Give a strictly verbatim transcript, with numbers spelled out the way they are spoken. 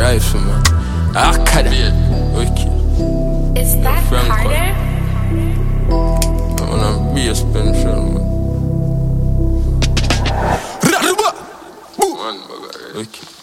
right for me. I cut it. Wicked. Is that harder? I'm gonna be a spin film. Wicked.